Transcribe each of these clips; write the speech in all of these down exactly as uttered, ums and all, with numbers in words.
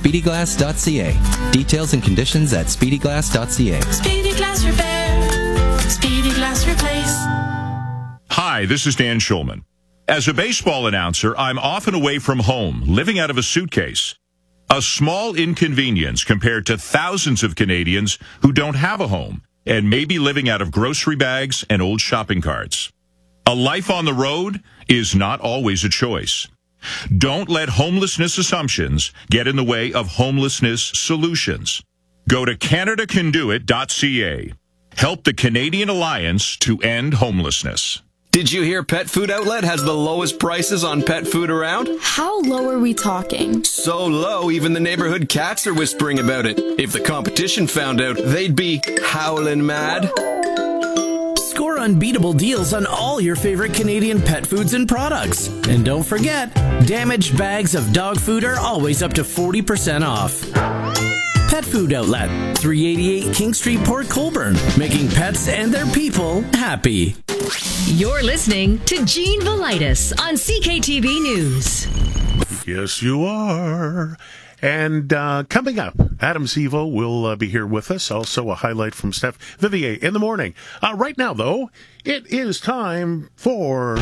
speedy glass dot c a. Details and conditions at speedy glass dot c a. Speedy Glass Repair. Speedy Glass Replace. Hi, this is Dan Schulman. As a baseball announcer, I'm often away from home, living out of a suitcase. A small inconvenience compared to thousands of Canadians who don't have a home and may be living out of grocery bags and old shopping carts. A life on the road is not always a choice. Don't let homelessness assumptions get in the way of homelessness solutions. Go to canada can do it dot c a. Help the Canadian Alliance to end homelessness. Did you hear Pet Food Outlet has the lowest prices on pet food around? How low are we talking? So low, even the neighborhood cats are whispering about it. If the competition found out, they'd be howling mad. Score unbeatable deals on all your favorite Canadian pet foods and products. And don't forget, damaged bags of dog food are always up to forty percent off. Pet Food Outlet, three eighty-eight King Street, Port Colborne, making pets and their people happy. You're listening to Gene Velitis on C K T V News. Yes, you are. And uh, coming up, Adam Zivo will uh, be here with us. Also, a highlight from Steph Vivier in the morning. Uh, right now, though, it is time for...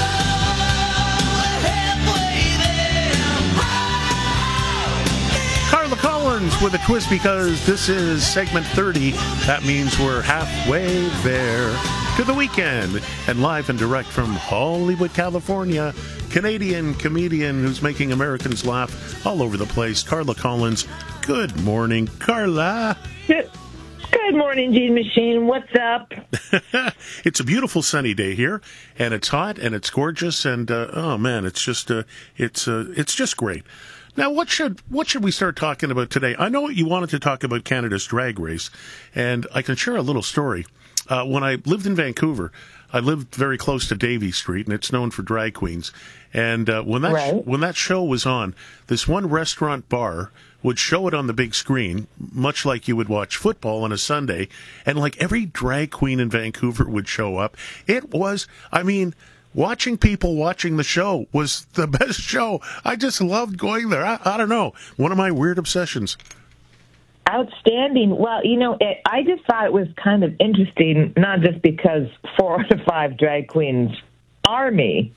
Carla Collins with a twist, because this is segment thirty. That means we're halfway there to the weekend. And live and direct from Hollywood, California, Canadian comedian who's making Americans laugh all over the place, Carla Collins. Good morning, Carla. Good, good morning, Gene Machine. What's up? It's a beautiful sunny day here, and it's hot and it's gorgeous, and uh, oh man, it's just uh, it's uh, it's just great. Now, what should what should we start talking about today? I know you wanted to talk about Canada's drag race, and I can share a little story. Uh, when I lived in Vancouver, I lived very close to Davie Street, and it's known for drag queens. And uh, when that right. sh- when that show was on, this one restaurant bar would show it on the big screen, much like you would watch football on a Sunday, and like every drag queen in Vancouver would show up. It was, I mean, watching people watching the show was the best show. I just loved going there. I, I don't know, one of my weird obsessions. Outstanding. Well, you know, it, I just thought it was kind of interesting, not just because four out of five drag queens are me.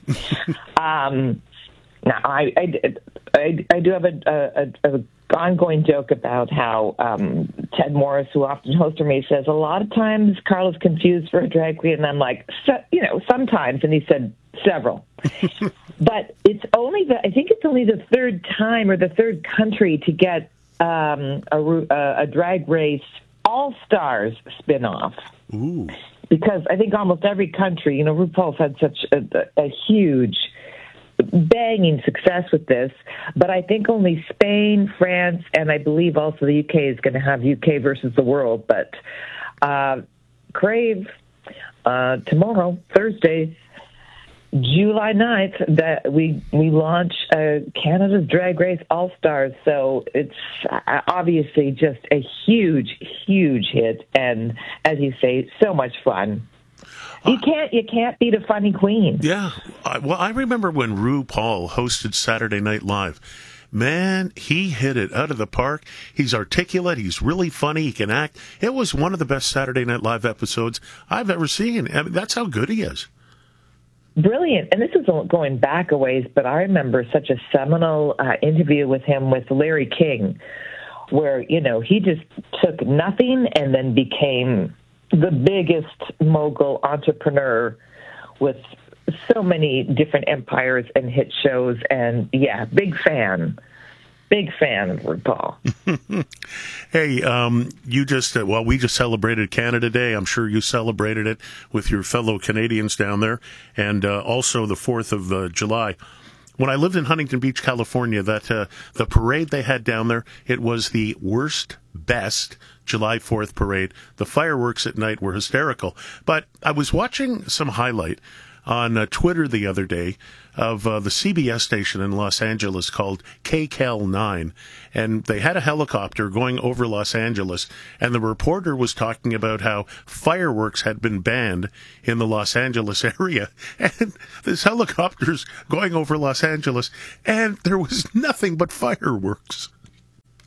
um, now, I, I, I, I do have a, a, a, a ongoing joke about how um, Ted Morris, who often hosts for me, says a lot of times Carla's confused for a drag queen, and I'm like, so, you know, sometimes, and he said several. But it's only the, I think it's only the third time or the third country to get Um, a, a drag race all-stars spin-off. Ooh. Because I think almost every country, you know, RuPaul's had such a, a huge banging success with this, but I think only Spain, France, and I believe also the U K is going to have U K versus the world. But uh, Crave, uh, tomorrow, Thursday, July ninth, that we we launch uh, Canada's Drag Race All-Stars. So it's uh, obviously just a huge, huge hit, and as you say, so much fun. You can't you can't beat a funny queen. Yeah. I, well, I remember when RuPaul hosted Saturday Night Live. Man, he hit it out of the park. He's articulate. He's really funny. He can act. It was one of the best Saturday Night Live episodes I've ever seen. I mean, that's how good he is. Brilliant. And this is going back a ways, but I remember such a seminal uh, interview with him with Larry King, where, you know, he just took nothing and then became the biggest mogul entrepreneur with so many different empires and hit shows. And, yeah, big fan. Big fan of RuPaul. Hey, um, you just, uh, well, we just celebrated Canada Day. I'm sure you celebrated it with your fellow Canadians down there, and uh, also the fourth of uh, July. When I lived in Huntington Beach, California, that uh, the parade they had down there, it was the worst, best July fourth parade. The fireworks at night were hysterical. But I was watching some highlight on uh, Twitter the other day of uh, the C B S station in Los Angeles called K C A L nine, and they had a helicopter going over Los Angeles, and the reporter was talking about how fireworks had been banned in the Los Angeles area, and this helicopter's going over Los Angeles, and there was nothing but fireworks.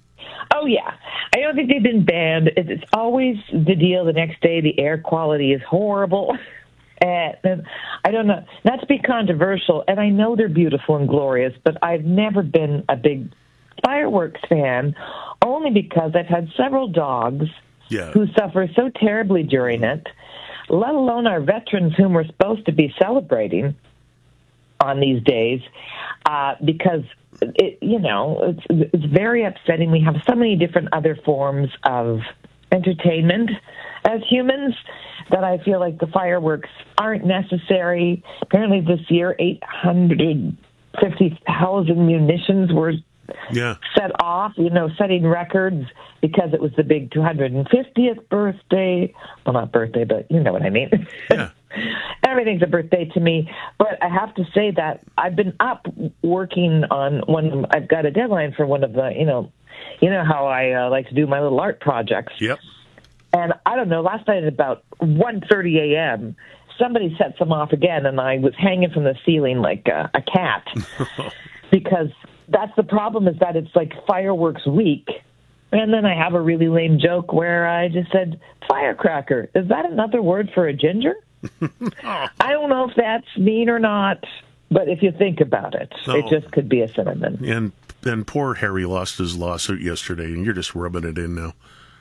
Oh, yeah. I don't think they've been banned. It's it's always the deal the next day. The air quality is horrible. And I don't know, not to be controversial, and I know they're beautiful and glorious, but I've never been a big fireworks fan, only because I've had several dogs yeah. who suffer so terribly during it, let alone our veterans whom we're supposed to be celebrating on these days, uh, because, it, you know, it's, it's very upsetting. We have so many different other forms of entertainment as humans that I feel like the fireworks aren't necessary. Apparently this year, eight hundred fifty thousand munitions were yeah. set off, you know, setting records because it was the big two hundred fiftieth birthday. Well, not birthday, but you know what I mean. Yeah. Everything's a birthday to me. But I have to say that I've been up working on one. I've got a deadline for one of the, you know, you know how I uh, like to do my little art projects. Yep. And I don't know, last night at about one thirty a.m., somebody set some off again, and I was hanging from the ceiling like a, a cat. Because that's the problem, is that it's like fireworks week. And then I have a really lame joke where I just said, firecracker. Is that another word for a ginger? I don't know if that's mean or not, but if you think about it, no. it just could be a synonym. And, and poor Harry lost his lawsuit yesterday, and you're just rubbing it in now.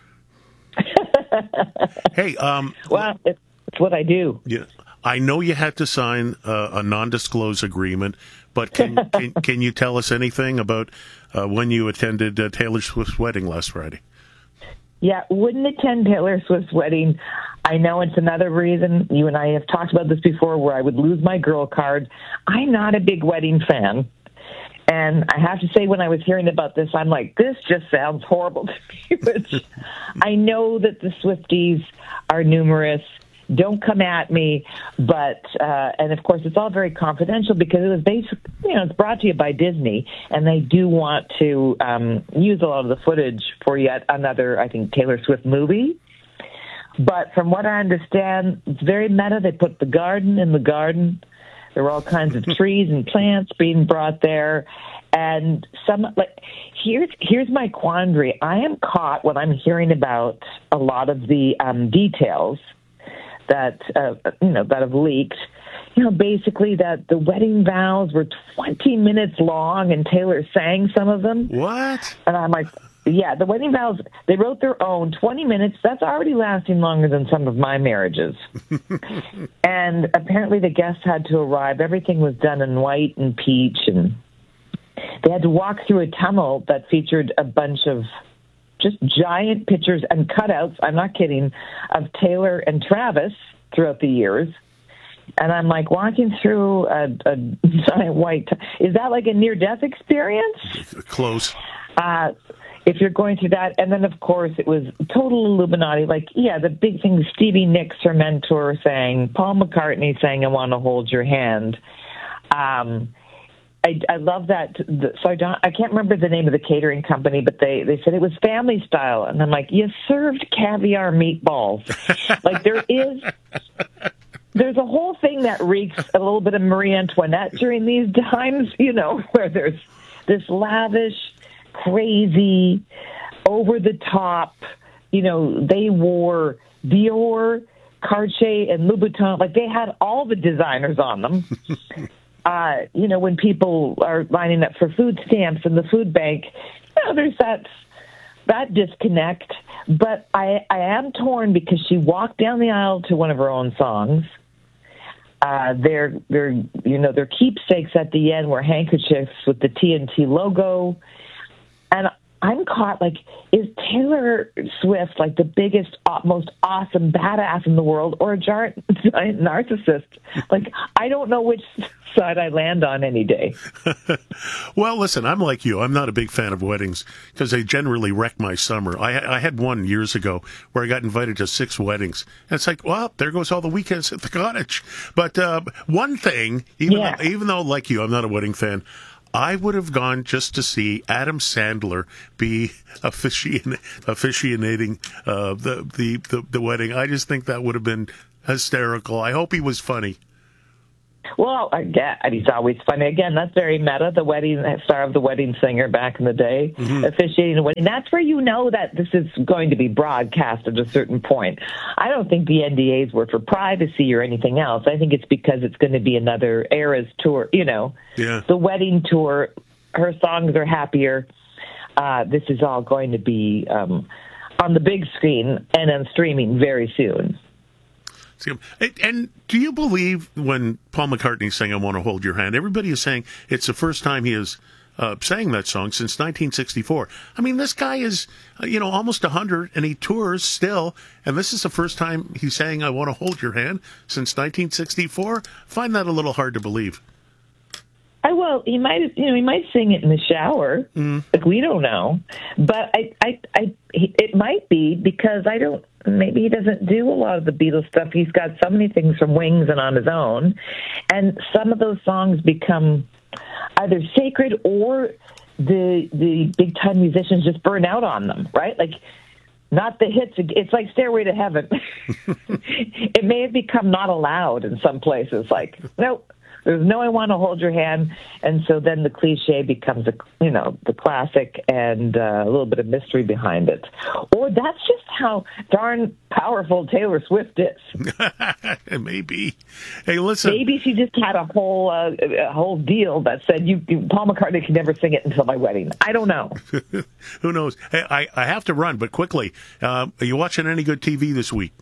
Hey, um, well, it's, it's what I do. Yeah, I know you had to sign uh, a non-disclose agreement, but can, can can you tell us anything about uh, when you attended uh, Taylor Swift's wedding last Friday? Yeah, wouldn't attend Taylor Swift's wedding. I know it's another reason. You and I have talked about this before, where I would lose my girl card. I'm not a big wedding fan. And I have to say, when I was hearing about this, I'm like, this just sounds horrible to me. Which I know that the Swifties are numerous. Don't come at me. But, uh, and of course, it's all very confidential because it was basically, you know, it's brought to you by Disney. And they do want to um, use a lot of the footage for yet another, I think, Taylor Swift movie. But from what I understand, it's very meta. They put the garden in the garden. There were all kinds of trees and plants being brought there. And some, like, here's, here's my quandary. I am caught when I'm hearing about a lot of the um, details that, uh, you know, that have leaked. You know, basically that the wedding vows were twenty minutes long and Taylor sang some of them. What? And I'm like, yeah, the wedding vows, they wrote their own twenty minutes. That's already lasting longer than some of my marriages. And apparently the guests had to arrive. Everything was done in white and peach. And they had to walk through a tunnel that featured a bunch of just giant pictures and cutouts, I'm not kidding, of Taylor and Travis throughout the years. And I'm like walking through a, a giant white, t- is that like a near-death experience? Close. Uh, if you're going through that. And then, of course, it was total Illuminati. Like, yeah, the big thing, Stevie Nicks, her mentor, sang, Paul McCartney sang, I Want to Hold Your Hand. Um, I, I love that. So I, don't, I can't remember the name of the catering company, but they, they said it was family style. And I'm like, you served caviar meatballs. Like, there is... There's a whole thing that reeks a little bit of Marie Antoinette during these times, you know, where there's this lavish, crazy, over-the-top, you know, they wore Dior, Cartier, and Louboutin. Like, they had all the designers on them. uh, you know, when people are lining up for food stamps in the food bank, you know, there's that, that disconnect. But I, I am torn because she walked down the aisle to one of her own songs. Uh, they're, they're, you know, their keepsakes at the end were handkerchiefs with the T N T logo. And I'm caught, like, is Taylor Swift, like, the biggest, most awesome badass in the world, or a giant, giant narcissist? Like, I don't know which side I land on any day. Well, listen, I'm like you. I'm not a big fan of weddings because they generally wreck my summer. I, I had one years ago where I got invited to six weddings. And it's like, well, there goes all the weekends at the cottage. But uh, one thing, even, yeah. though, even though, like you, I'm not a wedding fan, I would have gone just to see Adam Sandler be officiating, officiating uh, the, the, the, the wedding. I just think that would have been hysterical. I hope he was funny. Well, I get, and he's always funny. Again, that's very meta. The wedding star of The Wedding Singer back in the day, mm-hmm. officiating a wedding. That's where you know that this is going to be broadcast at a certain point. I don't think the N D As were for privacy or anything else. I think it's because it's going to be another Eras tour. You know, yeah. the wedding tour. Her songs are happier. Uh, this is all going to be um, on the big screen and on streaming very soon. And do you believe when Paul McCartney sang I Want to Hold Your Hand, everybody is saying it's the first time he has uh, sang that song since nineteen sixty-four. I mean, this guy is, uh, you know, almost one hundred, and he tours still, and this is the first time he's saying I Want to Hold Your Hand since nineteen sixty-four? Find that a little hard to believe. I well, he might, you know, he might sing it in the shower. Mm. Like, we don't know, but I, I, I, he, it might be because I don't. Maybe he doesn't do a lot of the Beatles stuff. He's got so many things from Wings and on his own, and some of those songs become either sacred or the the big time musicians just burn out on them, right? Like, not the hits. It's like Stairway to Heaven. It may have become not allowed in some places. Like, nope. There's no I Want to Hold Your Hand, and so then the cliche becomes, a, you know, the classic and uh, a little bit of mystery behind it. Or that's just how darn powerful Taylor Swift is. Maybe. Hey, listen. Maybe she just had a whole uh, a whole deal that said you, you Paul McCartney can never sing it until my wedding. I don't know. Who knows? Hey, I, I have to run, but quickly. Uh, are you watching any good T V this week?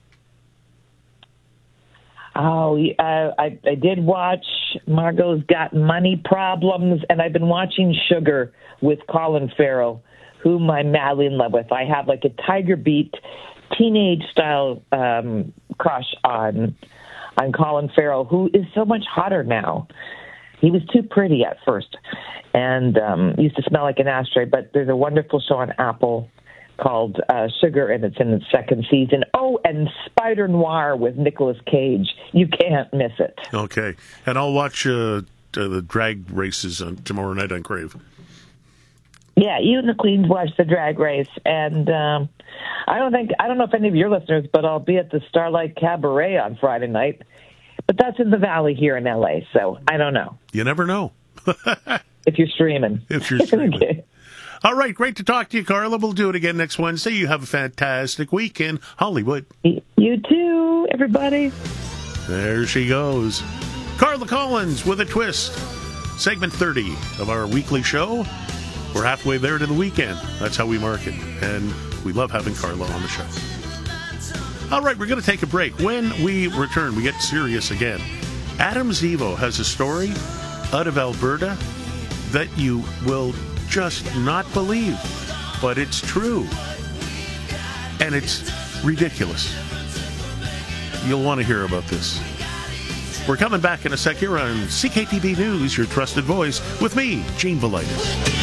Oh, uh, I, I did watch Margot's Got Money Problems, and I've been watching Sugar with Colin Farrell, whom I'm madly in love with. I have like a Tiger Beat teenage-style um, crush on on Colin Farrell, who is so much hotter now. He was too pretty at first and um, used to smell like an ashtray, but there's a wonderful show on Apple called uh, Sugar, and it's in its second season. Oh, and Spider Noir with Nicolas Cage. You can't miss it. Okay. And I'll watch uh, the drag races on, tomorrow night on Crave. Yeah, you and the Queens watch the drag race, and um, I don't think I don't know if any of your listeners, but I'll be at the Starlight Cabaret on Friday night. But that's in the Valley here in L A, so I don't know. You never know. If you're streaming. If you're streaming. Okay. All right, great to talk to you, Carla. We'll do it again next Wednesday. You have a fantastic week in Hollywood. You too, everybody. There she goes. Carla Collins with a twist. Segment thirty of our weekly show. We're halfway there to the weekend. That's how we mark it. And we love having Carla on the show. All right, we're going to take a break. When we return, we get serious again. Adam Zivo has a story out of Alberta that you will just not believe, but it's true. And it's ridiculous. You'll want to hear about this. We're coming back in a sec here on C K T B News, your trusted voice, with me, Gene Velitis.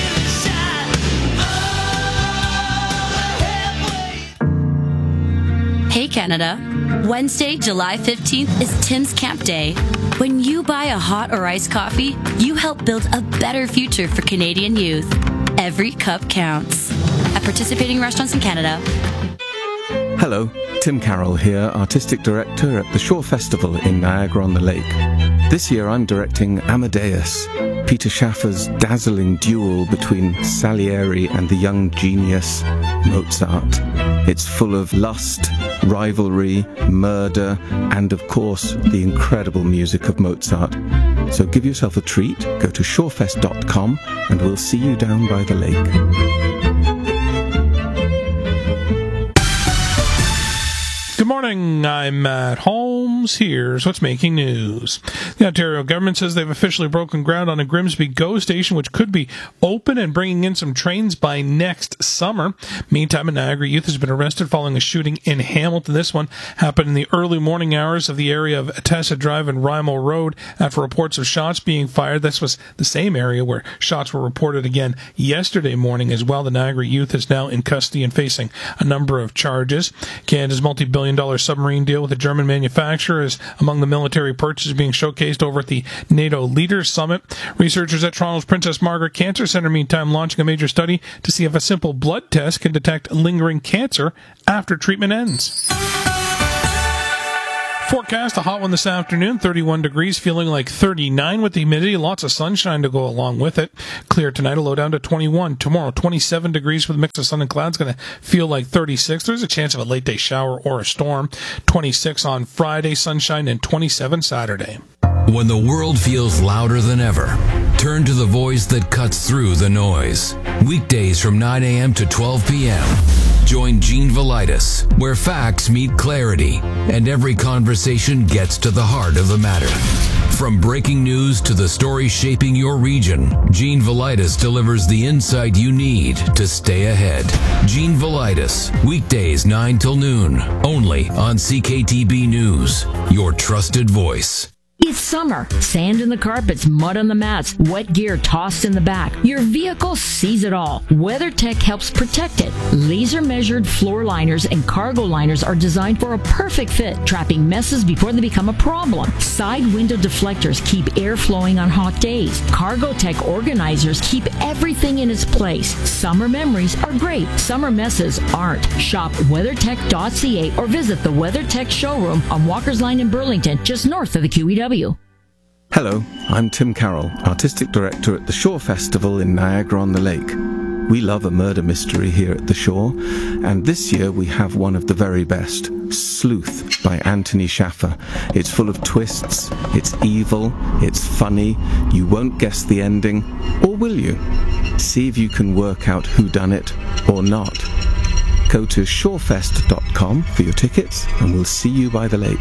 Hey Canada, Wednesday, July fifteenth is Tim's Camp Day. When you buy a hot or iced coffee, you help build a better future for Canadian youth. Every cup counts. At participating restaurants in Canada. Hello, Tim Carroll here, Artistic Director at the Shore Festival in Niagara-on-the-Lake. This year I'm directing Amadeus, Peter Schaffer's dazzling duel between Salieri and the young genius Mozart. It's full of lust, rivalry, murder, and of course, the incredible music of Mozart. So give yourself a treat, go to shorefest dot com, and we'll see you down by the lake. Good morning, I'm Matt Holmes. Here's what's making news. The Ontario government says they've officially broken ground on a Grimsby GO station, which could be open and bringing in some trains by next summer. Meantime, a Niagara youth has been arrested following a shooting in Hamilton. This one happened in the early morning hours of the area of Atessa Drive and Rymel Road after reports of shots being fired. This was the same area where shots were reported again yesterday morning as well. The Niagara youth is now in custody and facing a number of charges. Canada's multi-billion dollar submarine deal with a German manufacturer is among the military purchases being showcased over at the NATO Leaders Summit. Researchers at Toronto's Princess Margaret Cancer Centre, meantime, launching a major study to see if a simple blood test can detect lingering cancer after treatment ends. Forecast, a hot one this afternoon, thirty-one degrees, feeling like thirty-nine with the humidity, lots of sunshine to go along with it. Clear tonight, a low down to twenty-one. Tomorrow, twenty-seven degrees with a mix of sun and clouds, going to feel like thirty-six. There's a chance of a late day shower or a storm. twenty-six on Friday, sunshine, and twenty-seven Saturday. When the world feels louder than ever, turn to the voice that cuts through the noise. Weekdays from nine a.m. to twelve p.m. Join Gene Velitis, where facts meet clarity, and every conversation gets to the heart of the matter. From breaking news to the story shaping your region, Gene Velitis delivers the insight you need to stay ahead. Gene Velitis, weekdays nine till noon, only on C K T B News, your trusted voice. It's summer. Sand in the carpets, mud on the mats, wet gear tossed in the back. Your vehicle sees it all. WeatherTech helps protect it. Laser-measured floor liners and cargo liners are designed for a perfect fit, trapping messes before they become a problem. Side window deflectors keep air flowing on hot days. CargoTech organizers keep everything in its place. Summer memories are great. Summer messes aren't. Shop weathertech dot c a or visit the WeatherTech showroom on Walker's Line in Burlington, just north of the Q E W. Hello, I'm Tim Carroll, Artistic Director at the Shore Festival in Niagara-on-the-Lake. We love a murder mystery here at the Shore, and this year we have one of the very best, Sleuth by Anthony Shaffer. It's full of twists, it's evil, it's funny, you won't guess the ending, or will you? See if you can work out who done it or not. Go to shorefest dot com for your tickets, and we'll see you by the lake.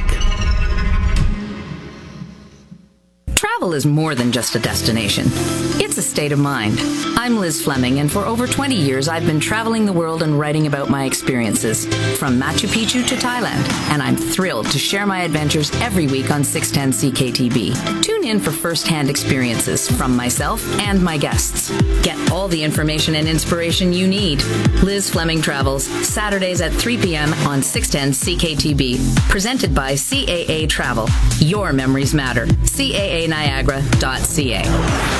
Travel is more than just a destination. It's a state of mind. I'm Liz Fleming, and for over twenty years, I've been traveling the world and writing about my experiences, from Machu Picchu to Thailand, and I'm thrilled to share my adventures every week on six ten C K T B. Tune in for first-hand experiences from myself and my guests. Get all the information and inspiration you need. Liz Fleming Travels, Saturdays at three p.m. on six ten C K T B. Presented by C A A Travel. Your memories matter. C A A Niagara dot C A.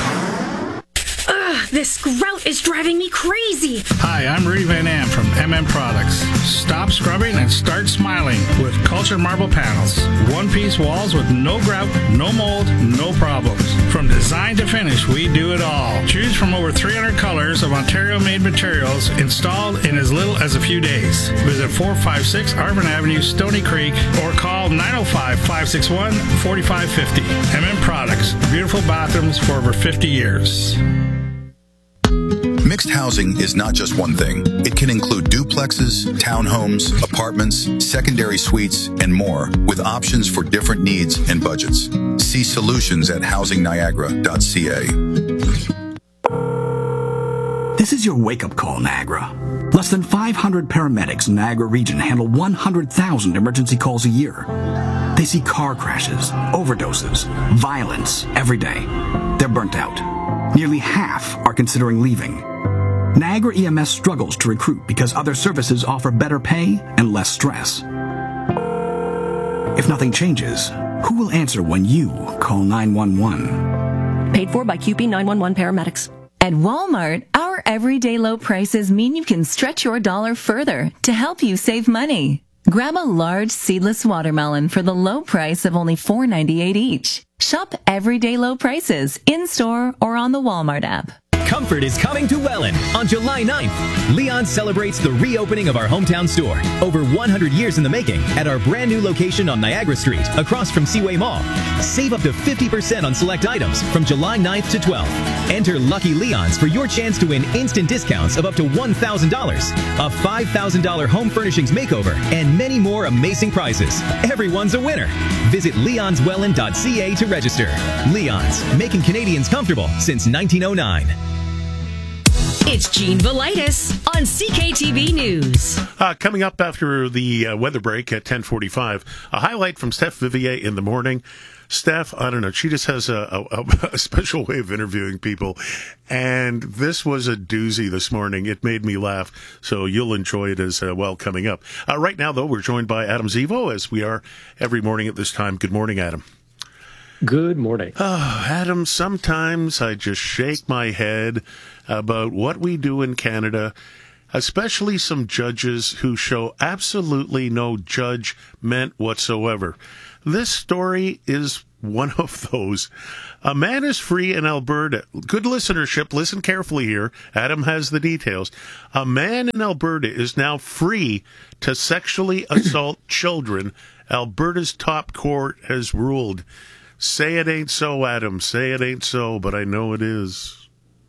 Ugh, this grout is driving me crazy. Hi, I'm Rudy Van Am from M M Products. Stop scrubbing and start smiling with Culture Marble Panels. One-piece walls with no grout, no mold, no problems. From design to finish, we do it all. Choose from over three hundred colors of Ontario-made materials installed in as little as a few days. Visit four five six Arvin Avenue, Stony Creek, or call nine oh five, five six one, four five five oh. M M Products. Beautiful bathrooms for over fifty years. Mixed housing is not just one thing. It can include duplexes, townhomes, apartments, secondary suites, and more, with options for different needs and budgets. See solutions at housing niagara dot c a. This is your wake-up call, Niagara. Less than five hundred paramedics in Niagara region handle one hundred thousand emergency calls a year. They see car crashes, overdoses, violence every day. They're burnt out. Nearly half are considering leaving. Niagara E M S struggles to recruit because other services offer better pay and less stress. If nothing changes, who will answer when you call nine one one? Paid for by Q P nine one one paramedics. At Walmart, our everyday low prices mean you can stretch your dollar further to help you save money. Grab a large seedless watermelon for the low price of only four ninety-eight each. Shop everyday low prices in-store or on the Walmart app. Comfort is coming to Welland on July ninth. Leon celebrates the reopening of our hometown store, over one hundred years in the making, at our brand new location on Niagara Street, across from Seaway Mall. Save up to fifty percent on select items from July ninth to twelfth. Enter Lucky Leons for your chance to win instant discounts of up to one thousand dollars, a five thousand dollars home furnishings makeover, and many more amazing prizes. Everyone's a winner. Visit leons welland dot c a to register. Leon's, making Canadians comfortable since nineteen oh nine. It's Gene Velitis on C K T V News. Uh, coming up after the uh, weather break at ten forty-five, a highlight from Steph Vivier in the morning. Steph, I don't know, she just has a, a, a special way of interviewing people, and this was a doozy this morning. It made me laugh, so you'll enjoy it as uh, well coming up. Uh, right now, though, we're joined by Adam Zivo, as we are every morning at this time. Good morning, Adam. Good morning. Oh, Adam, sometimes I just shake my head about what we do in Canada, especially some judges who show absolutely no judgment whatsoever. This story is one of those. A man is free in Alberta. Good listenership. Listen carefully here. Adam has the details. A man in Alberta is now free to sexually assault children. Alberta's top court has ruled. Say it ain't so, Adam. Say it ain't so, but I know it is.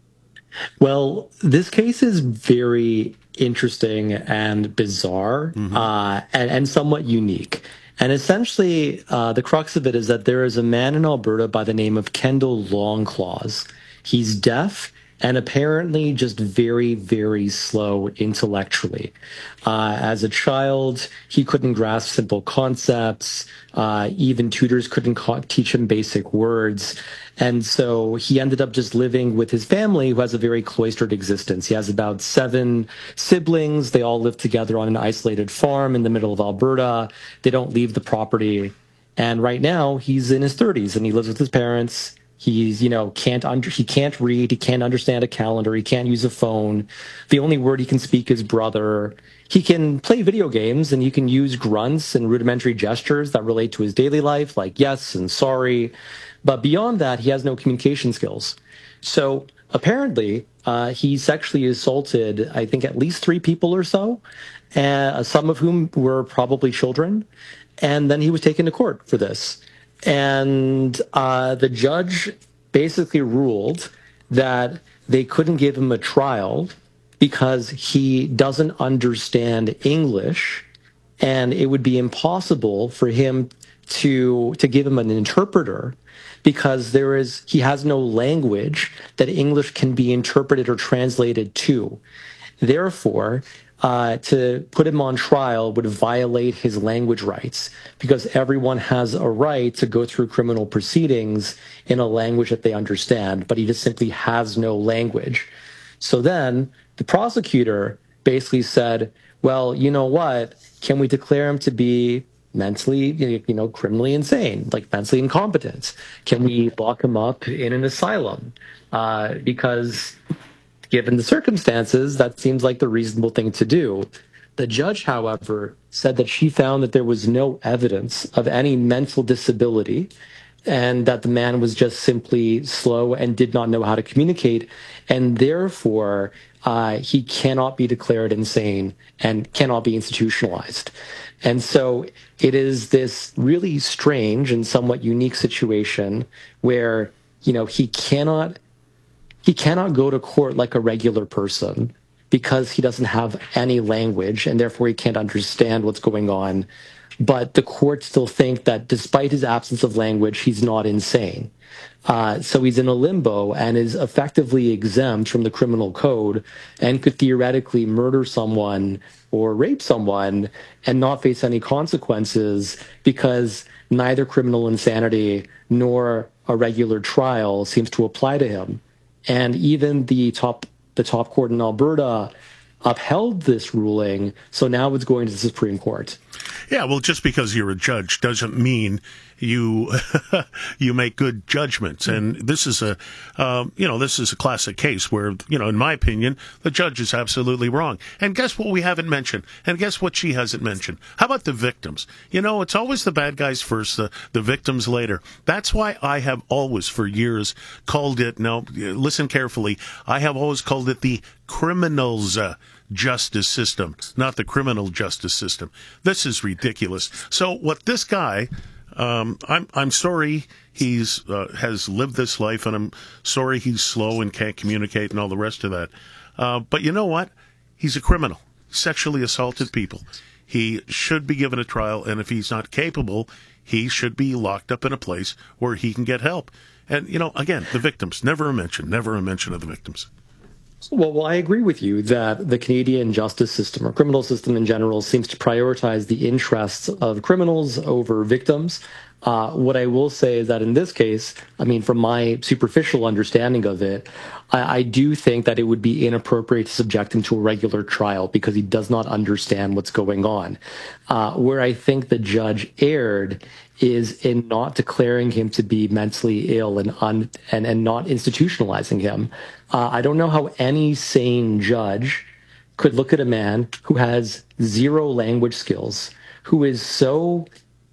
Well, this case is very interesting and bizarre, mm-hmm. uh, and, and somewhat unique. And essentially, uh, the crux of it is that there is a man in Alberta by the name of Kendall Longclaws. He's deaf and apparently just very, very slow intellectually. Uh, as a child, he couldn't grasp simple concepts. Uh, even tutors couldn't co- teach him basic words. And so he ended up just living with his family, who has a very cloistered existence. He has about seven siblings. They all live together on an isolated farm in the middle of Alberta. They don't leave the property. And right now, he's in his thirties, and he lives with his parents. He's, you know, can't under, he can't read, he can't understand a calendar, he can't use a phone. The only word he can speak is brother. He can play video games, and he can use grunts and rudimentary gestures that relate to his daily life, like yes and sorry. But beyond that, he has no communication skills. So apparently, uh, he sexually assaulted, I think, at least three people or so, uh, some of whom were probably children. And then he was taken to court for this. And uh, the judge basically ruled that they couldn't give him a trial because he doesn't understand English, and it would be impossible for him to to give him an interpreter because there is he has no language that English can be interpreted or translated to. Therefore, Uh, to put him on trial would violate his language rights because everyone has a right to go through criminal proceedings in a language that they understand, but he just simply has no language. So then the prosecutor basically said, well, you know what? Can we declare him to be mentally, you know, criminally insane, like mentally incompetent? Can we lock him up in an asylum? Uh, because given the circumstances, that seems like the reasonable thing to do. The judge, however, said that she found that there was no evidence of any mental disability and that the man was just simply slow and did not know how to communicate, and therefore uh, he cannot be declared insane and cannot be institutionalized. And so it is this really strange and somewhat unique situation where, you know, he cannot He cannot go to court like a regular person because he doesn't have any language and therefore he can't understand what's going on. But the courts still think that despite his absence of language, he's not insane. Uh, so he's in a limbo and is effectively exempt from the criminal code and could theoretically murder someone or rape someone and not face any consequences because neither criminal insanity nor a regular trial seems to apply to him. And even the top the top court in Alberta upheld this ruling, so now it's going to the Supreme Court. Yeah, well, just because you're a judge doesn't mean you you make good judgments. And this is a um, you know this is a classic case where, you know, in my opinion, the judge is absolutely wrong. And guess what we haven't mentioned? And guess what she hasn't mentioned? How about the victims? You know, it's always the bad guys first, the the victims later. That's why I have always for years called it. No, listen carefully. I have always called it the criminals Uh, justice system, not the criminal justice system. This is ridiculous. So what this guy, um, I'm I'm sorry he's uh, has lived this life, and I'm sorry he's slow and can't communicate and all the rest of that. Uh, but you know what? He's a criminal. Sexually assaulted people. He should be given a trial, and if he's not capable, he should be locked up in a place where he can get help. And, you know, again, the victims, never a mention, never a mention of the victims. Well, well, I agree with you that the Canadian justice system or criminal system in general seems to prioritize the interests of criminals over victims. Uh, what I will say is that in this case, I mean, from my superficial understanding of it, I, I do think that it would be inappropriate to subject him to a regular trial because he does not understand what's going on. Uh, where I think the judge erred is in not declaring him to be mentally ill and un, and, and not institutionalizing him. Uh, I don't know how any sane judge could look at a man who has zero language skills, who is so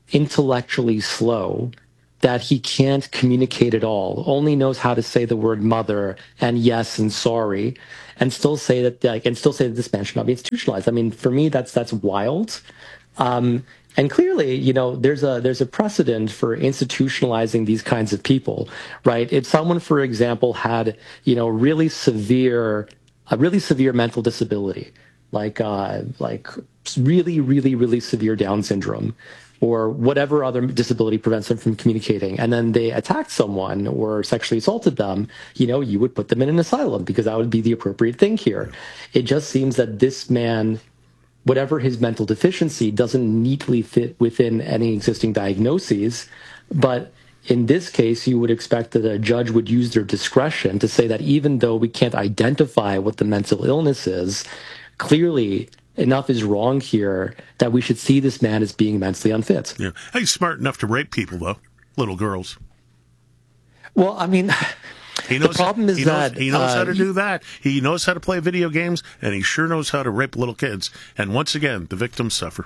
intellectually slow that he can't communicate at all, only knows how to say the word mother and yes and sorry, and still say that like, and still say that this man should not be institutionalized. I mean, for me, that's that's wild. Um, and clearly, you know, there's a there's a precedent for institutionalizing these kinds of people, right? If someone, for example, had you know really severe a really severe mental disability, like uh, like really really really severe Down syndrome, or whatever other disability prevents them from communicating, and then they attacked someone or sexually assaulted them, you know, you would put them in an asylum because that would be the appropriate thing here. It just seems that this man, whatever his mental deficiency, doesn't neatly fit within any existing diagnoses. But in this case, you would expect that a judge would use their discretion to say that even though we can't identify what the mental illness is, clearly enough is wrong here that we should see this man as being mentally unfit. Yeah. He's smart enough to rape people, though, little girls. Well, I mean, he knows the problem how, is he that... Knows, he knows uh, how to do that. He knows how to play video games, and he sure knows how to rape little kids. And once again, the victims suffer.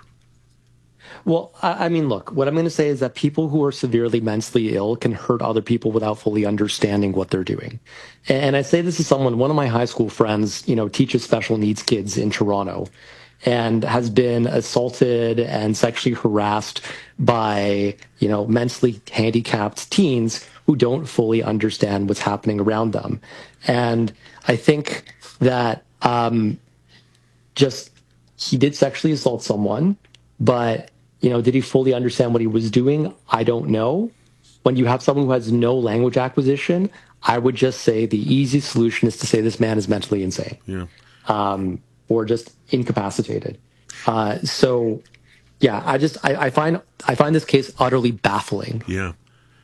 Well, I mean, look, what I'm going to say is that people who are severely mentally ill can hurt other people without fully understanding what they're doing. And I say this as someone, one of my high school friends, you know, teaches special needs kids in Toronto and has been assaulted and sexually harassed by, you know, mentally handicapped teens who don't fully understand what's happening around them. And I think that um, just he did sexually assault someone, but you know, did he fully understand what he was doing? I don't know. When you have someone who has no language acquisition, I would just say the easy solution is to say this man is mentally insane, yeah, um, or just incapacitated. Uh, so, yeah, I just I, I find I find this case utterly baffling. Yeah.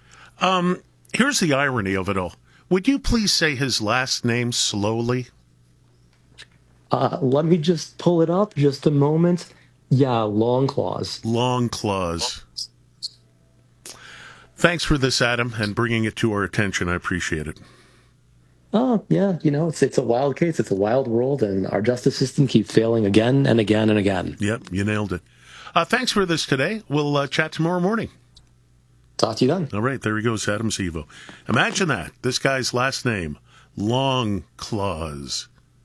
Um, here's the irony of it all. Would you please say his last name slowly? Uh, let me just pull it up. Just a moment. Yeah, Longclaws. Longclaws. Thanks for this, Adam, and bringing it to our attention. I appreciate it. Oh, yeah, you know, it's it's a wild case. It's a wild world, and our justice system keeps failing again and again and again. Yep, you nailed it. Uh, thanks for this today. We'll uh, chat tomorrow morning. Talk to you then. All right, there he goes, Adam Zivo. Imagine that. This guy's last name, Longclaws.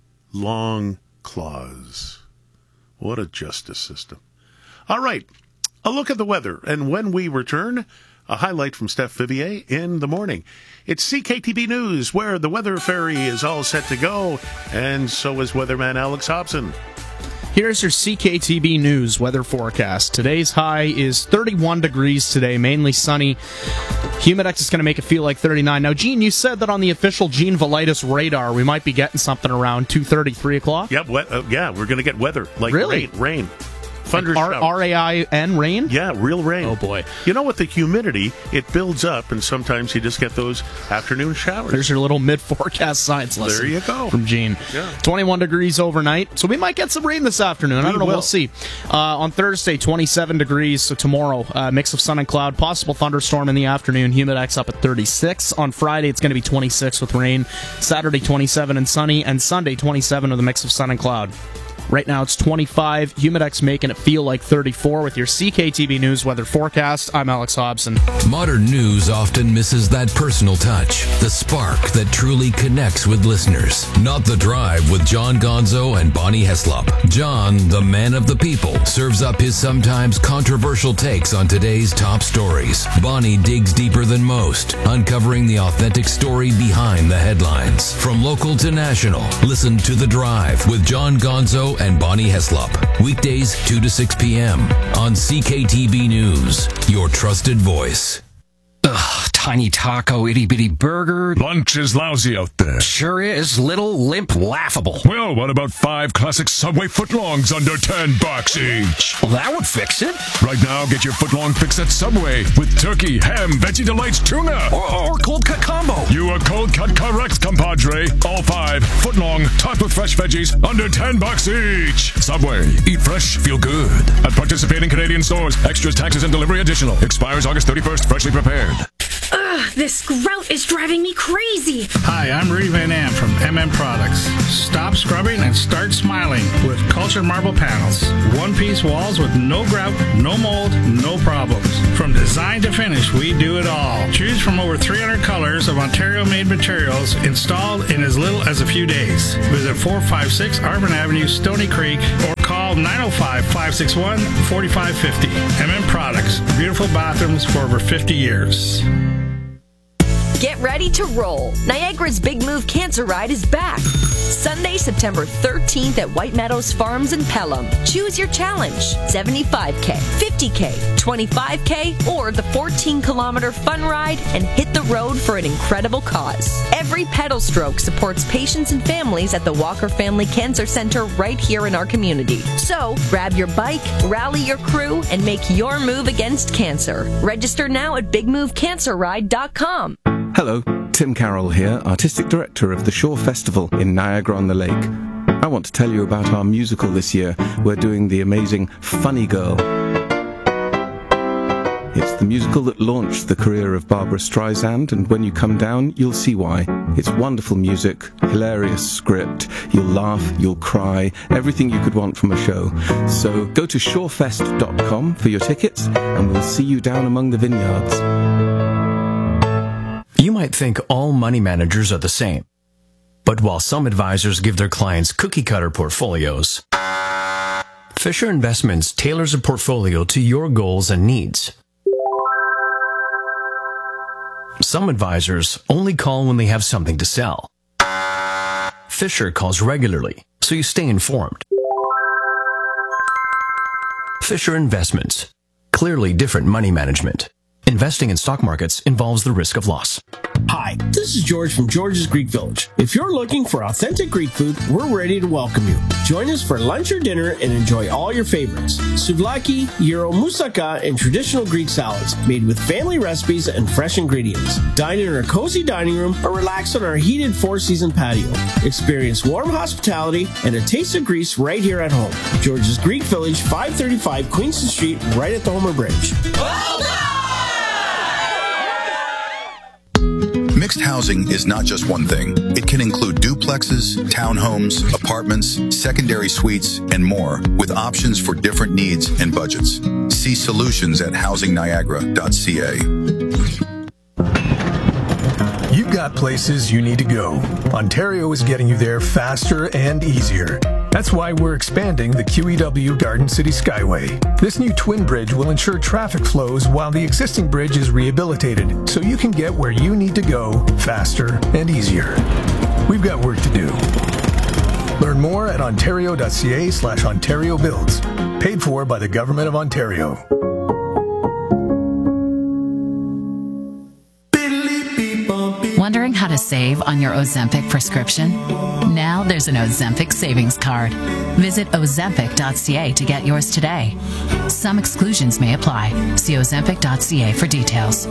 Longclaws. What a justice system. All right, a look at the weather. And when we return, a highlight from Steph Vivier in the morning. It's C K T B News, where the weather fairy is all set to go, and so is weatherman Alex Hobson. Here's your C K T B News weather forecast. Today's high is thirty-one degrees today, mainly sunny. Humidex is going to make it feel like thirty-nine. Now, Gene, you said that on the official Gene Velitis radar, we might be getting something around two thirty, three o'clock? Yep, we- uh, yeah, we're going to get weather, like really? rain. rain. Thunder like showers. R A I N rain? Yeah, real rain. Oh, boy. You know, with the humidity, it builds up, and sometimes you just get those afternoon showers. There's your little mid-forecast science lesson. There you go. From Gene. Yeah. twenty-one degrees overnight, so we might get some rain this afternoon. We I don't know. will. We'll see. Uh, on Thursday, twenty-seven degrees, so tomorrow, uh, mix of sun and cloud, possible thunderstorm in the afternoon, humidex up at thirty-six. On Friday, it's going to be twenty-six with rain. Saturday, twenty-seven and sunny, and Sunday, twenty-seven with a mix of sun and cloud. Right now it's twenty-five. Humidex making it feel like thirty-four with your C K T V News weather forecast. I'm Alex Hobson. Modern news often misses that personal touch, the spark that truly connects with listeners. Not The Drive with John Gonzo and Bonnie Heslop. John, the man of the people, serves up his sometimes controversial takes on today's top stories. Bonnie digs deeper than most, uncovering the authentic story behind the headlines. From local to national, listen to The Drive with John Gonzo and Bonnie Heslop. Weekdays two to six p.m. on C K T B News, your trusted voice. Ugh, tiny taco, itty-bitty burger. Lunch is lousy out there. Sure is. Little, limp, laughable. Well, what about five classic Subway footlongs under ten bucks each? Well, that would fix it. Right now, get your footlong fix at Subway with turkey, ham, Veggie Delights, tuna. Or, or cold cut combo. You are cold cut correct, compadre. All five, footlong, topped with fresh veggies, under ten bucks each. Subway, eat fresh, feel good. At participating Canadian stores, extras, taxes, and delivery additional. Expires August thirty-first, freshly prepared. Ugh, this grout is driving me crazy. Hi, I'm Rudy Van Am from M M Products. Stop scrubbing and start smiling with Cultured Marble Panels. One-piece walls with no grout, no mold, no problems. From design to finish, we do it all. Choose from over three hundred colors of Ontario-made materials installed in as little as a few days. Visit four five six Arbor Avenue, Stony Creek, or call nine oh five, five six one, four five five oh. M M Products. Beautiful bathrooms for over fifty years. Get ready to roll. Niagara's Big Move Cancer Ride is back. Sunday, September thirteenth at White Meadows Farms in Pelham. Choose your challenge. seventy-five K, fifty K, twenty-five K, or the fourteen kilometer fun ride and hit the road for an incredible cause. Every pedal stroke supports patients and families at the Walker Family Cancer Center right here in our community. So, grab your bike, rally your crew, and make your move against cancer. Register now at big move cancer ride dot com. Hello, Tim Carroll here, Artistic Director of the Shore Festival in Niagara-on-the-Lake. I want to tell you about our musical this year. We're doing the amazing Funny Girl. It's the musical that launched the career of Barbara Streisand, and when you come down, you'll see why. It's wonderful music, hilarious script, you'll laugh, you'll cry, everything you could want from a show. So go to shorefest dot com for your tickets, and we'll see you down among the vineyards. You might think all money managers are the same. But while some advisors give their clients cookie-cutter portfolios, Fisher Investments tailors a portfolio to your goals and needs. Some advisors only call when they have something to sell. Fisher calls regularly, so you stay informed. Fisher Investments. Clearly different money management. Investing in stock markets involves the risk of loss. Hi, this is George from George's Greek Village. If you're looking for authentic Greek food, we're ready to welcome you. Join us for lunch or dinner and enjoy all your favorites. Souvlaki, gyro, moussaka, and traditional Greek salads made with family recipes and fresh ingredients. Dine in our cozy dining room or relax on our heated four-season patio. Experience warm hospitality and a taste of Greece right here at home. George's Greek Village, five thirty-five Queenston Street, right at the Homer Bridge. Mixed housing is not just one thing. It can include duplexes, townhomes, apartments, secondary suites, and more, with options for different needs and budgets. See solutions at housing niagara dot c a. You've got places you need to go. Ontario is getting you there faster and easier. That's why we're expanding the Q E W Garden City Skyway. This new twin bridge will ensure traffic flows while the existing bridge is rehabilitated, so you can get where you need to go faster and easier. We've got work to do. Learn more at ontario dot c a slash ontario builds. Paid for by the Government of Ontario. Wondering how to save on your Ozempic prescription? Now there's an Ozempic savings card. Visit ozempic dot c a to get yours today. Some exclusions may apply. See ozempic dot c a for details.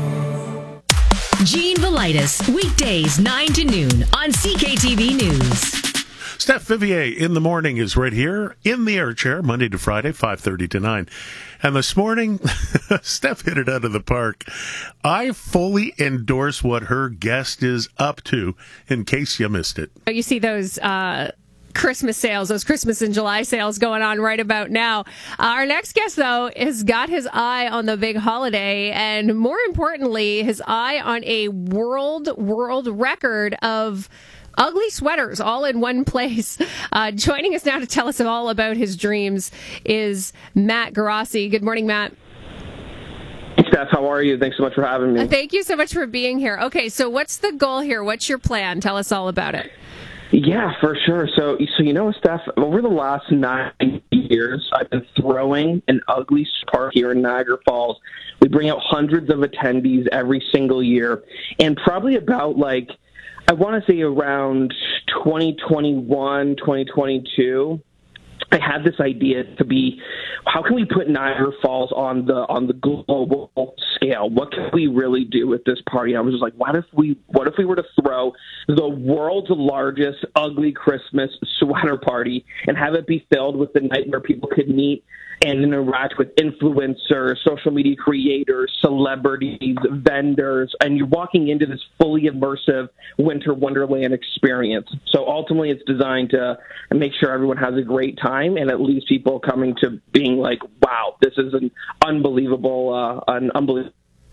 Gene Velitis, weekdays nine to noon on C K T V News. Steph Vivier in the morning is right here in the air chair, Monday to Friday, five thirty to nine. And this morning, Steph hit it out of the park. I fully endorse what her guest is up to, in case you missed it. You see those uh, Christmas sales, those Christmas and July sales going on right about now. Our next guest, though, has got his eye on the big holiday, and more importantly, his eye on a world, world record of ugly sweaters all in one place. Uh, joining us now to tell us all about his dreams is Matt Garassi. Good morning, Matt. Hey, Steph. How are you? Thanks so much for having me. Uh, thank you so much for being here. Okay, so what's the goal here? What's your plan? Tell us all about it. Yeah, for sure. So, so you know, Steph, over the last nine years, I've been throwing an ugly park here in Niagara Falls. We bring out hundreds of attendees every single year, and probably about like, I want to say around twenty twenty-one, twenty twenty-two, I had this idea to be, how can we put Niagara Falls on the on the global scale? What can we really do with this party? And I was just like, what if we what if we were to throw the world's largest ugly Christmas sweater party and have it be filled with the night where people could meet and interact with influencers, social media creators, celebrities, vendors, and you're walking into this fully immersive winter wonderland experience. So ultimately it's designed to make sure everyone has a great time and it leaves people coming to being like, wow, this is an unbelievable, uh, an unbelievable.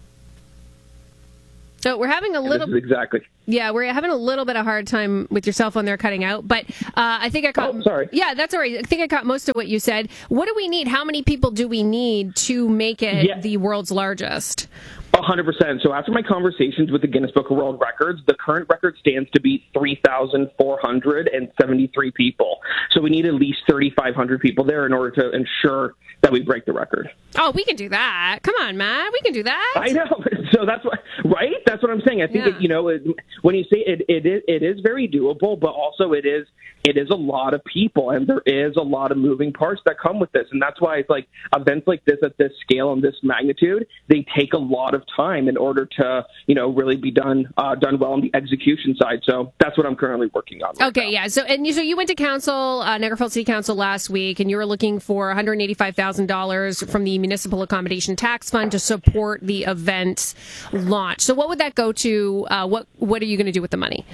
So we're having a little exactly. Yeah, we're having a little bit of hard time with your cell phone there cutting out, but uh, I think I caught. Oh, sorry. Yeah, that's all right. I think I caught most of what you said. What do we need? How many people do we need to make it yeah. the world's largest? one hundred percent. So after my conversations with the Guinness Book of World Records, the current record stands to be three thousand four hundred seventy-three people. So we need at least thirty-five hundred people there in order to ensure that we break the record. Oh, we can do that. Come on, man. We can do that. I know. So that's what, right? That's what I'm saying. I think, Yeah. it, you know, it, when you say it, it is, it is very doable, but also it is, it is a lot of people and there is a lot of moving parts that come with this. And that's why it's like events like this at this scale and this magnitude, they take a lot of time in order to, you know, really be done, uh, done well on the execution side. So that's what I'm currently working on. Right Okay, now. yeah. So and you, so you went to council, uh, Niagara Falls City Council last week, and you were looking for one hundred eighty-five thousand dollars from the Municipal Accommodation Tax Fund to support the event launch. So what would that go to? Uh, what What are you going to do with the money?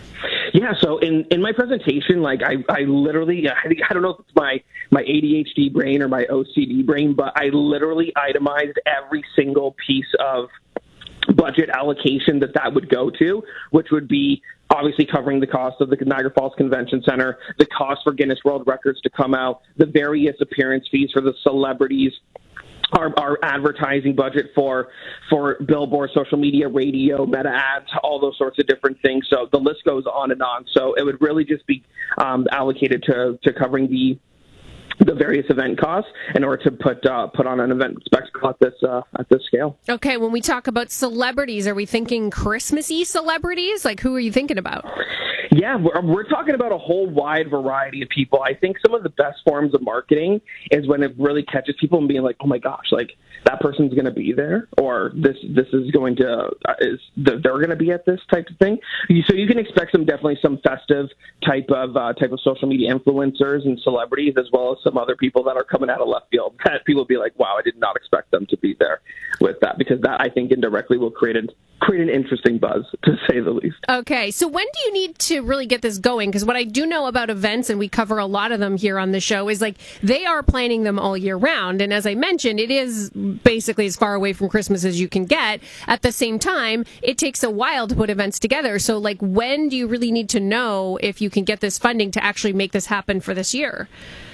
Yeah, so in, in my presentation, like I, I literally, I, I don't know if it's my, my A D H D brain or my O C D brain, but I literally itemized every single piece of budget allocation that that would go to, which would be obviously covering the cost of the Niagara Falls Convention Center, the cost for Guinness World Records to come out, the various appearance fees for the celebrities, Our, our advertising budget for for billboard, social media, radio, meta ads, all those sorts of different things. So the list goes on and on. So it would really just be um, allocated to, to covering the the various event costs in order to put uh, put on an event spectacle at this uh, at this scale. Okay, when we talk about celebrities, are we thinking Christmassy celebrities? Like, who are you thinking about? Yeah, we're, we're talking about a whole wide variety of people. I think some of the best forms of marketing is when it really catches people and being like, oh my gosh, like that person's going to be there, or this this is going to uh, is they're going to be at this type of thing. So you can expect some definitely some festive type of uh, type of social media influencers and celebrities, as well as some other people that are coming out of left field. That people will be like, wow, I did not expect them to be there with that, because that I think indirectly will create a create an interesting buzz, to say the least. Okay, so when do you need to really get this going? Because what I do know about events, and we cover a lot of them here on the show, is like they are planning them all year round. And as I mentioned, it is basically as far away from Christmas as you can get. At the same time, it takes a while to put events together. So like, when do you really need to know if you can get this funding to actually make this happen for this year?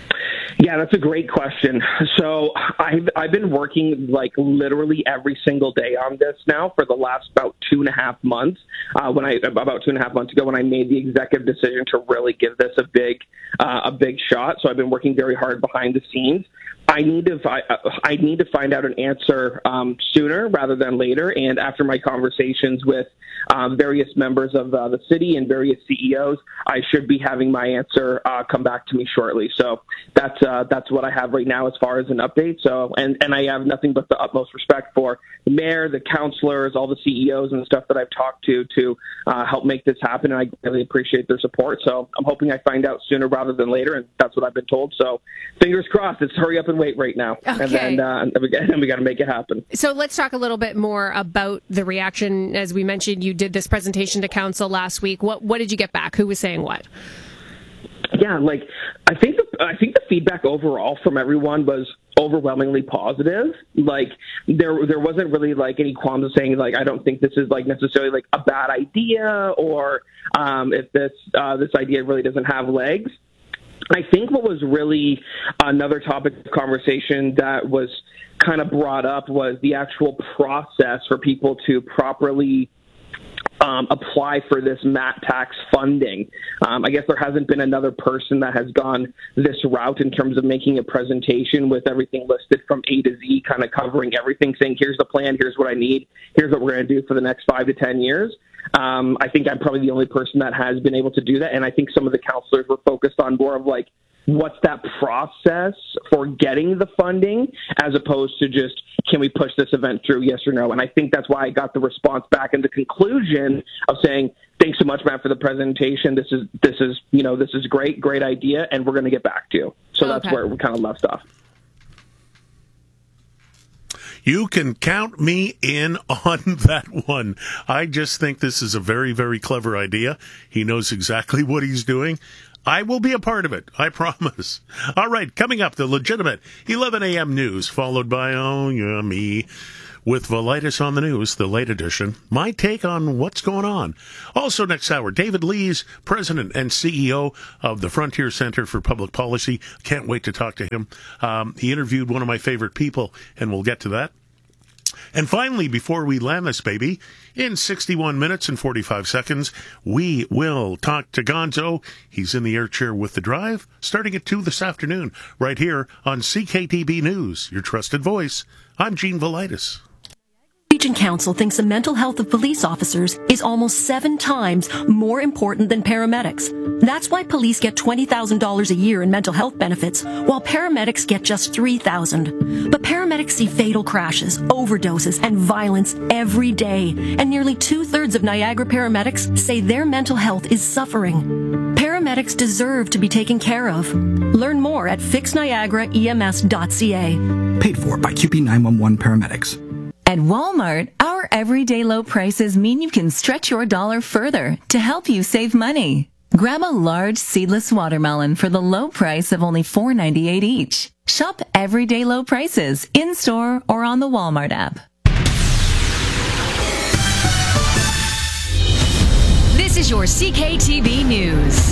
Yeah, that's a great question. So I've, I've been working like literally every single day on this now for the last about two and a half months. Uh, when I about two and a half months ago, when I made the executive decision to really give this a big uh, a big shot. So I've been working very hard behind the scenes. I need to fi- I need to find out an answer um, sooner rather than later. And after my conversations with um, various members of uh, the city and various C E Os, I should be having my answer uh, come back to me shortly. So that's uh, that's what I have right now as far as an update. So and, and I have nothing but the utmost respect for the mayor, the councilors, all the C E Os and stuff that I've talked to to uh, help make this happen. And I really appreciate their support. So I'm hoping I find out sooner rather than later. And that's what I've been told. So fingers crossed. It's hurry up and wait right now. Okay. And then uh, and we, and we got to make it happen. So let's talk a little bit more about the reaction. As we mentioned, you did this presentation to council last week. What what did you get back? Who was saying what? Yeah, like I think the, I think the feedback overall from everyone was overwhelmingly positive. Like there there wasn't really like any qualms of saying like I don't think this is like necessarily like a bad idea, or um, if this uh, this idea really doesn't have legs. I think what was really another topic of conversation that was kind of brought up was the actual process for people to properly um, apply for this M A T tax funding. Um, I guess there hasn't been another person that has gone this route in terms of making a presentation with everything listed from A to Z, kind of covering everything, saying here's the plan, here's what I need, here's what we're going to do for the next five to ten years. Um, I think I'm probably the only person that has been able to do that, and I think some of the counselors were focused on more of like what's that process for getting the funding, as opposed to just, can we push this event through, yes or no? And I think that's why I got the response back in the conclusion of saying, thanks so much, Matt, for the presentation. This is, this is, you know, this is great, great idea, and we're going to get back to you. So okay. That's where we kind of left off. You can count me in on that one. I just think this is a very, very clever idea. He knows exactly what he's doing. I will be a part of it, I promise. All right, coming up, the legitimate eleven a.m. news, followed by, oh, yeah, me, with Velitis on the News, the late edition, my take on what's going on. Also next hour, David Lees, President and C E O of the Frontier Center for Public Policy. Can't wait to talk to him. Um, he interviewed one of my favorite people, and we'll get to that. And finally, before we land this baby, in sixty-one minutes and forty-five seconds, we will talk to Gonzo. He's in the air chair with The Drive, starting at two this afternoon, right here on C K T B News, your trusted voice. I'm Gene Velitis. Region Council thinks the mental health of police officers is almost seven times more important than paramedics. That's why police get twenty thousand dollars a year in mental health benefits, while paramedics get just three thousand dollars. But paramedics see fatal crashes, overdoses, and violence every day, and nearly two-thirds of Niagara paramedics say their mental health is suffering. Paramedics deserve to be taken care of. Learn more at fix niagara E M S dot C A. Paid for by Q P nine one one Paramedics. At Walmart, our everyday low prices mean you can stretch your dollar further to help you save money. Grab a large seedless watermelon for the low price of only four ninety-eight each. Shop everyday low prices in-store or on the Walmart app. This is your C K T B News.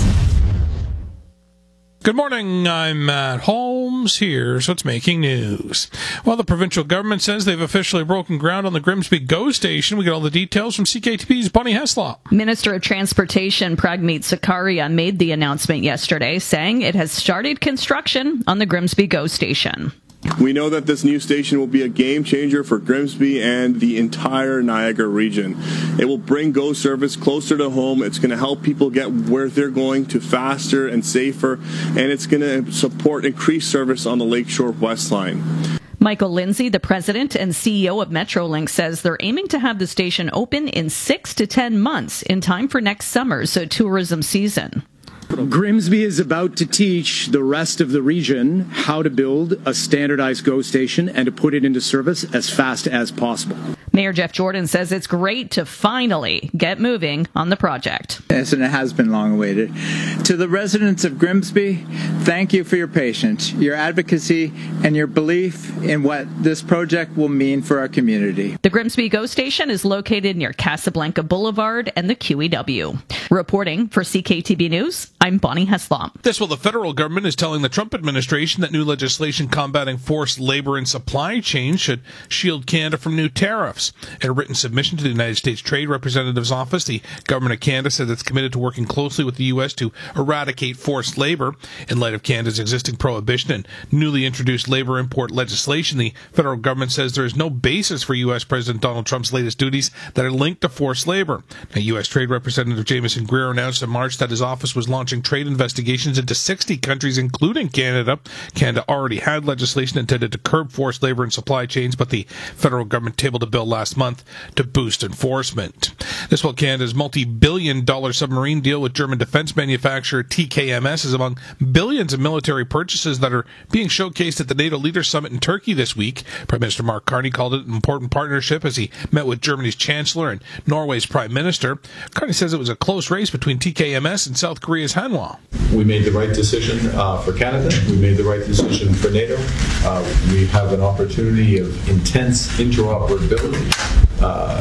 Good morning, I'm Matt Holmes. Here's what's making news. Well, the provincial government says they've officially broken ground on the Grimsby GO Station. We get all the details from C K T B's Bonnie Heslop. Minister of Transportation Pragmeet Sakaria made the announcement yesterday, saying it has started construction on the Grimsby GO Station. We know that this new station will be a game changer for Grimsby and the entire Niagara region. It will bring GO service closer to home. It's going to help people get where they're going to faster and safer, and it's going to support increased service on the Lakeshore West Line. Michael Lindsay, the president and C E O of Metrolink, says they're aiming to have the station open in six to ten months in time for next summer's tourism season. Grimsby is about to teach the rest of the region how to build a standardized GO station and to put it into service as fast as possible. Mayor Jeff Jordan says it's great to finally get moving on the project. Yes, and it has been long awaited. To the residents of Grimsby, thank you for your patience, your advocacy, and your belief in what this project will mean for our community. The Grimsby GO Station is located near Casablanca Boulevard and the Q E W. Reporting for C K T B News, I'm Bonnie Heslop. This while the federal government is telling the Trump administration that new legislation combating forced labor and supply chain should shield Canada from new tariffs. In a written submission to the United States Trade Representative's office, the government of Canada said it's committed to working closely with the U S to eradicate forced labor. In light of Canada's existing prohibition and newly introduced labor import legislation, the federal government says there is no basis for U S President Donald Trump's latest duties that are linked to forced labor. Now, U S Trade Representative Jameson Greer announced in March that his office was launching trade investigations into sixty countries, including Canada. Canada already had legislation intended to curb forced labor and supply chains, but the federal government tabled a bill last month to boost enforcement. This while Canada's multi-billion dollar submarine deal with German defense manufacturer T K M S is among billions of military purchases that are being showcased at the NATO Leaders Summit in Turkey this week. Prime Minister Mark Carney called it an important partnership as he met with Germany's Chancellor and Norway's Prime Minister. Carney says it was a close race between T K M S and South Korea's Hanwha. We made the right decision uh, for Canada. We made the right decision for NATO. Uh, we have an opportunity of intense interoperability. Uh,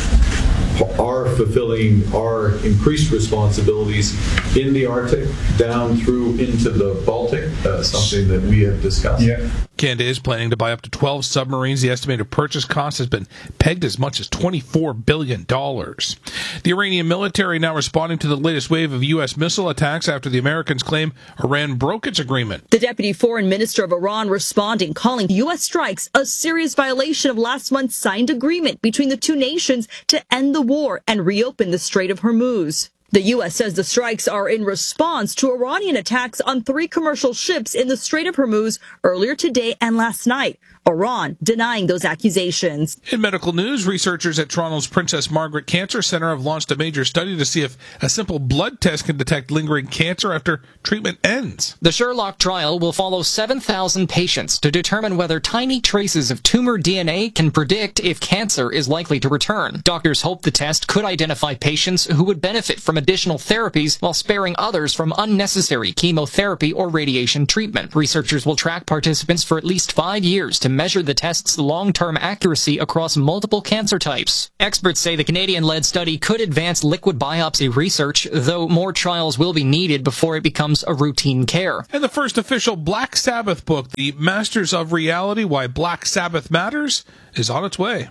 are fulfilling our increased responsibilities in the Arctic down through into the Baltic, uh, something that we have discussed. Yeah. Canada is planning to buy up to twelve submarines. The estimated purchase cost has been pegged as much as twenty-four billion dollars. The Iranian military now responding to the latest wave of U S missile attacks after the Americans claim Iran broke its agreement. The deputy foreign minister of Iran responding, calling U S strikes a serious violation of last month's signed agreement between the two nations to end the war and reopen the Strait of Hormuz. The U S says the strikes are in response to Iranian attacks on three commercial ships in the Strait of Hormuz earlier today and last night. Iran denying those accusations. In medical news, researchers at Toronto's Princess Margaret Cancer Centre have launched a major study to see if a simple blood test can detect lingering cancer after treatment ends. The Sherlock trial will follow seven thousand patients to determine whether tiny traces of tumor D N A can predict if cancer is likely to return. Doctors hope the test could identify patients who would benefit from additional therapies while sparing others from unnecessary chemotherapy or radiation treatment. Researchers will track participants for at least five years to measure the test's long-term accuracy across multiple cancer types. Experts say the Canadian-led study could advance liquid biopsy research, though more trials will be needed before it becomes a routine care. And the first official Black Sabbath book, The Masters of Reality, Why Black Sabbath Matters, is on its way.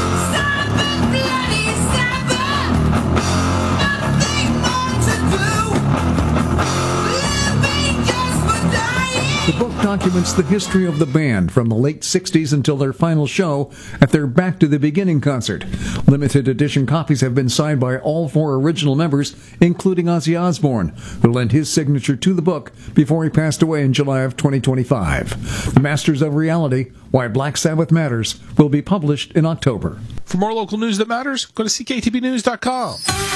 The book documents the history of the band from the late sixties until their final show at their Back to the Beginning concert. Limited edition copies have been signed by all four original members, including Ozzy Osbourne, who lent his signature to the book before he passed away in July of twenty twenty-five. The Masters of Reality, Why Black Sabbath Matters, will be published in October. For more local news that matters, go to C K T B news dot com.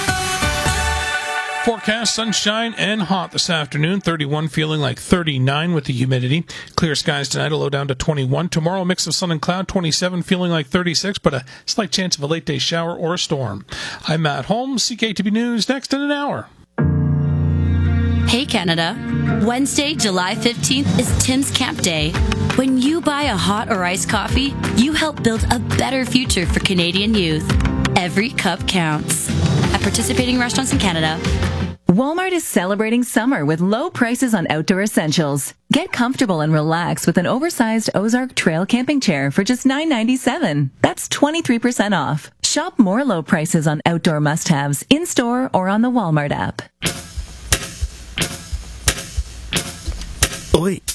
Forecast, sunshine and hot this afternoon. thirty-one, feeling like thirty-nine with the humidity. Clear skies tonight, a low down to twenty-one. Tomorrow, a mix of sun and cloud, twenty-seven, feeling like thirty-six, but a slight chance of a late day shower or a storm. I'm Matt Holmes, C K T B News, next in an hour. Hey Canada, Wednesday, July fifteenth is Tim's Camp Day. When you buy a hot or iced coffee, you help build a better future for Canadian youth. Every cup counts. At participating restaurants in Canada. Walmart is celebrating summer with low prices on outdoor essentials. Get comfortable and relax with an oversized Ozark Trail camping chair for just nine ninety-seven. That's twenty-three percent off. Shop more low prices on outdoor must-haves in-store or on the Walmart app. Oi,